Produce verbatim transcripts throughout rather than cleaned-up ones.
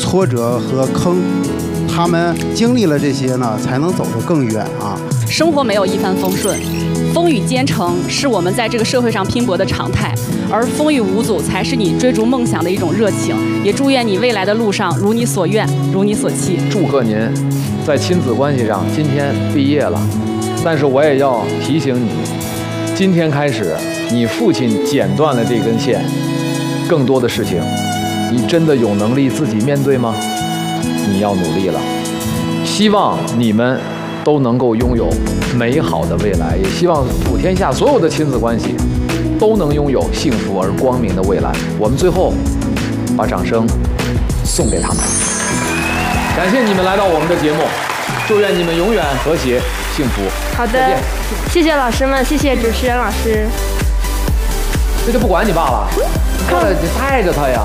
挫折和坑，他们经历了这些呢，才能走得更远啊。 生活没有一帆风顺，风雨兼程是我们在这个社会上拼搏的常态，而风雨无阻才是你追逐梦想的一种热情。也祝愿你未来的路上如你所愿，如你所期。 祝贺您在亲子关系上今天毕业了，但是我也要提醒你，今天开始你父亲剪断了这根线，更多的事情你真的有能力自己面对吗？你要努力了。希望你们都能够拥有美好的未来，也希望普天下所有的亲子关系都能拥有幸福而光明的未来。我们最后把掌声送给他们。感谢你们来到我们的节目，祝愿你们永远和谐幸福。 好的，谢谢老师们，谢谢主持人老师。 这就不管你爸了，过来你带着他呀。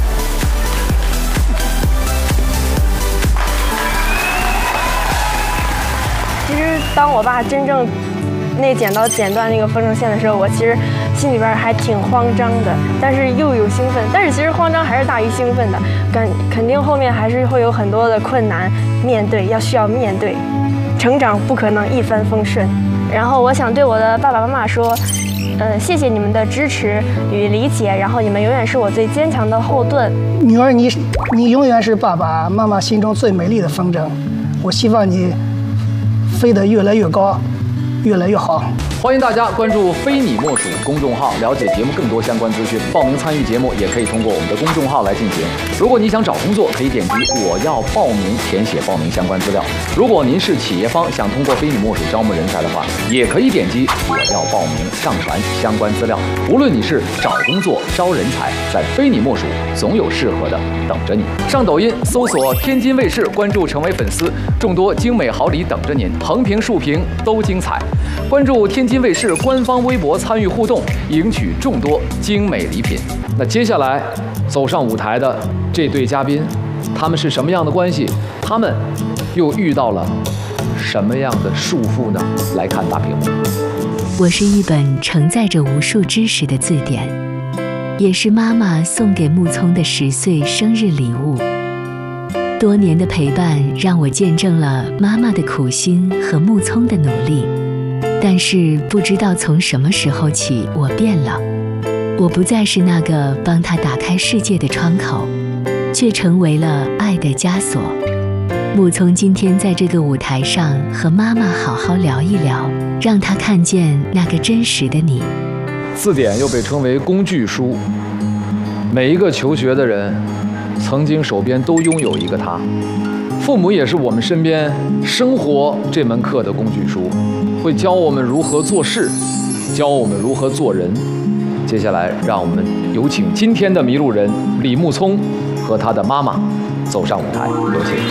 其实当我爸真正那剪刀剪断那个风筝线的时候，我其实心里边还挺慌张的，但是又有兴奋。但是其实慌张还是大于兴奋的，肯肯定后面还是会有很多的困难面对，要需要面对。成长不可能一帆风顺。然后我想对我的爸爸妈妈说，呃，谢谢你们的支持与理解，然后你们永远是我最坚强的后盾。 女儿，你你永远是爸爸妈妈心中最美丽的风筝，我希望你飞得越来越高，越来越好。 欢迎大家关注非你莫属公众号，了解节目更多相关资讯。报名参与节目也可以通过我们的公众号来进行。如果你想找工作，可以点击我要报名，填写报名相关资料。如果您是企业方，想通过非你莫属招募人才的话，也可以点击我要报名，上传相关资料。无论你是找工作、招人才，在非你莫属总有适合的等着你。上抖音搜索天津卫视，关注成为粉丝，众多精美好礼等着您，横屏竖屏都精彩。关注天津卫视官方微博，参与互动，赢取众多精美礼品。那接下来走上舞台的这对嘉宾，他们是什么样的关系？他们又遇到了什么样的束缚呢？来看大屏幕。 我是一本承载着无数知识的字典，也是妈妈送给木聪的十岁生日礼物。多年的陪伴让我见证了妈妈的苦心和木聪的努力，但是不知道从什么时候起，我变了。我不再是那个帮他打开世界的窗口，却成为了爱的枷锁。木聪今天在这个舞台上和妈妈好好聊一聊，让他看见那个真实的你。 字典又被称为工具书，每一个求学的人曾经手边都拥有一个它。父母也是我们身边生活这门课的工具书，会教我们如何做事，教我们如何做人。接下来让我们有请今天的迷路人李木聪和他的妈妈走上舞台，有请。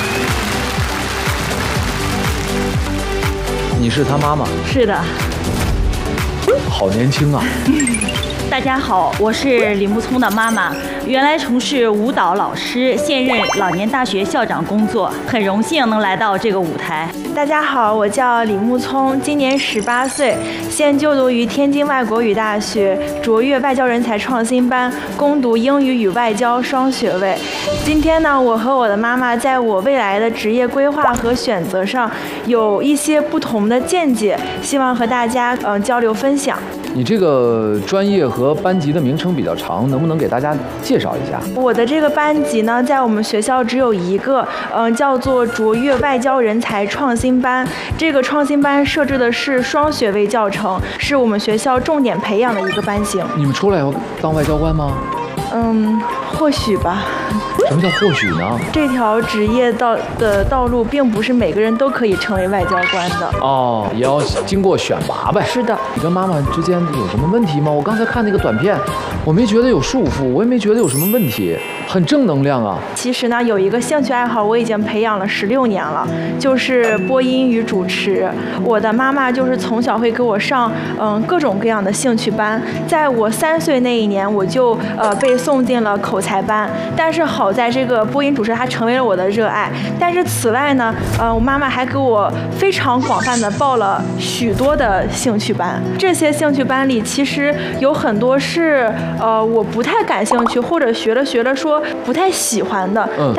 你是他妈妈？ 是的。 好年轻啊。 大家好，我是李木聪的妈妈，原来从事舞蹈老师，现任老年大学校长工作，很荣幸能来到这个舞台。 大家好，我叫李木聪，今年十八岁，现就读于天津外国语大学卓越外交人才创新班，攻读英语与外交双学位。今天呢，我和我的妈妈在我未来的职业规划和选择上有一些不同的见解，希望和大家嗯、呃、交流分享。 你这个专业和班级的名称比较长，能不能给大家介绍一下？ 我的这个班级呢，在我们学校只有一个，嗯、呃，叫做卓越外交人才创新班。这个创新班设置的是双学位教程，是我们学校重点培养的一个班型。 你们出来要当外交官吗？ 嗯，或许吧。 什么叫或许呢？ 这条职业道的道路，并不是每个人都可以成为外交官的。 哦，也要经过选拔呗。 是的。 你跟妈妈之间有什么问题吗？我刚才看那个短片，我没觉得有束缚，我也没觉得有什么问题，很正能量啊。 其实呢，有一个兴趣爱好，我已经培养了十六年了，就是播音与主持。我的妈妈就是从小会给我上嗯各种各样的兴趣班，在我三岁那一年，我就呃被送进了口才班。但是好在这个播音主持它成为了我的热爱。但是此外呢，呃，我妈妈还给我非常广泛的报了许多的兴趣班。这些兴趣班里，其实有很多是呃我不太感兴趣，或者学了学了说不太喜欢的。嗯。